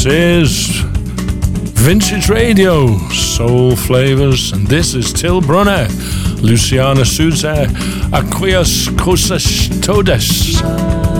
is Vintage Radio, Soul Flavors, and this is Till Brunner, Luciana Souza, Aqueous Cosas Todes.